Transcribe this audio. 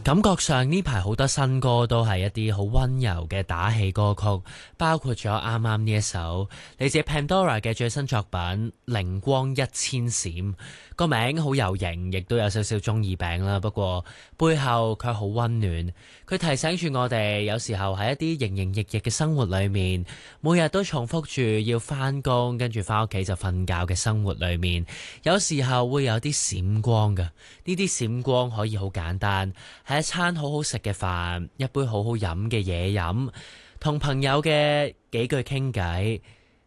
感覺上呢排好多新歌都係一啲好溫柔嘅打氣歌曲，包括咗啱啱呢一首嚟自 Pandora 嘅最新作品《靈光一千閃》，個名好有型，亦都有少少中二病啦。不過背後卻好溫暖，佢提醒住我哋，有時候喺一啲營營役役嘅生活裏面，每日都重複住要返工，跟住返屋企就瞓覺嘅生活裏面，有時候會有啲閃光㗎。呢啲閃光可以好簡單，係一餐好好食嘅飯，一杯好好飲嘅嘢飲，同朋友嘅幾句傾偈，